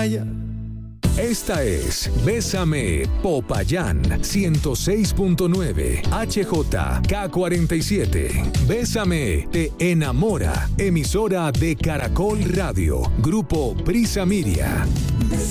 playa. Esta es Bésame Popayán 106.9 HJK47. Bésame te enamora. Emisora de Caracol Radio. Grupo Prisa Miria.